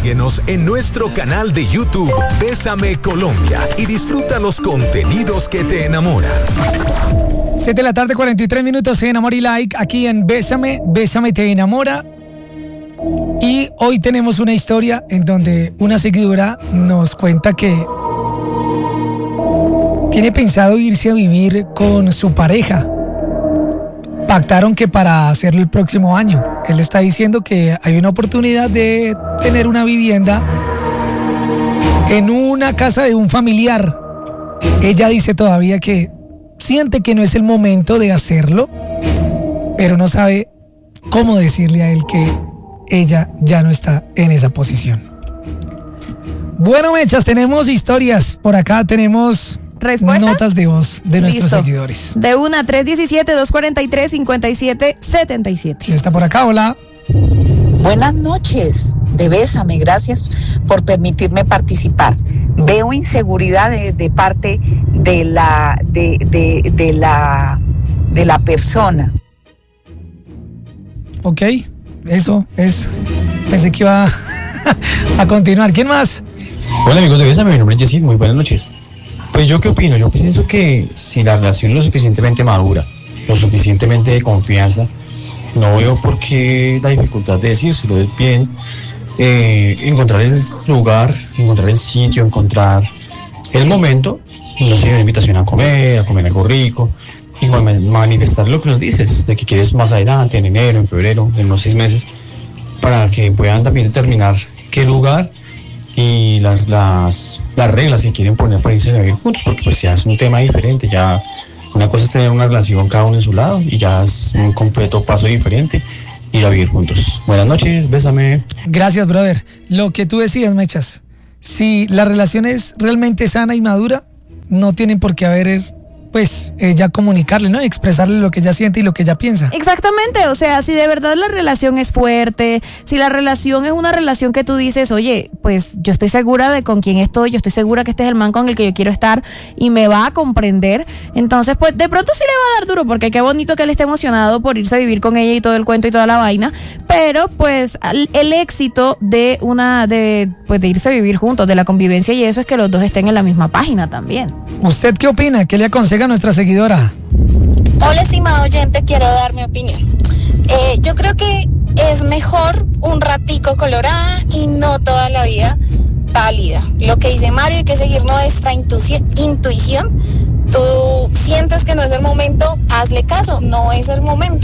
Síguenos en nuestro canal de YouTube Bésame Colombia y disfruta los contenidos que te enamoran. 7 de la tarde, 43 minutos en Amor y Like, aquí en Bésame te enamora. Y hoy tenemos una historia en donde una seguidora nos cuenta que tiene pensado irse a vivir con su pareja. Pactaron que para hacerlo el próximo año. Él está diciendo que hay una oportunidad de tener una vivienda en una casa de un familiar. Ella dice todavía que siente que no es el momento de hacerlo, pero no sabe cómo decirle a él que ella ya no está en esa posición. Bueno, Mechas, tenemos historias. Por acá tenemos ¿respuestas? Notas de voz de nuestros seguidores. De una, 317-243-5777. ¿Quién está por acá? Hola. Buenas noches, de Bésame, gracias por permitirme participar. Veo inseguridad de parte de la persona. Ok, eso es. Pensé que iba a continuar. ¿Quién más? Hola amigos de Bésame, mi nombre es Jessy, muy buenas noches. Pues yo qué opino, yo pienso que si la relación es lo suficientemente madura, lo suficientemente de confianza, no veo por qué la dificultad de decírselo. Es bien encontrar el lugar, encontrar el sitio, encontrar el momento, no sé, una invitación a comer algo rico, y manifestar lo que nos dices, de que quieres más adelante, en enero, en febrero, en unos 6 meses, para que puedan también determinar qué lugar y las reglas que quieren poner para irse a vivir juntos, porque pues ya es un tema diferente. Ya una cosa es tener una relación cada uno en su lado y ya es un completo paso diferente ir a vivir juntos. Buenas noches, bésame. Gracias, brother. Lo que tú decías, Mechas, si la relación es realmente sana y madura, no tienen por qué haber pues ella comunicarle, ¿no? Expresarle lo que ella siente y lo que ella piensa. Exactamente, o sea, si de verdad la relación es fuerte, si la relación es una relación que tú dices, oye, pues yo estoy segura de con quién estoy, yo estoy segura que este es el man con el que yo quiero estar y me va a comprender, entonces pues de pronto sí le va a dar duro, porque qué bonito que él esté emocionado por irse a vivir con ella y todo el cuento y toda la vaina, pero pues el éxito de irse a vivir juntos, de la convivencia y eso, es que los dos estén en la misma página también. ¿Usted qué opina? ¿Qué le aconseja a nuestra seguidora? Hola, estimado oyente, quiero dar mi opinión. Yo creo que es mejor un ratico colorada y no toda la vida pálida. Lo que dice Mario, hay que seguir nuestra intuición. Tú sientes que no es el momento, hazle caso, no es el momento.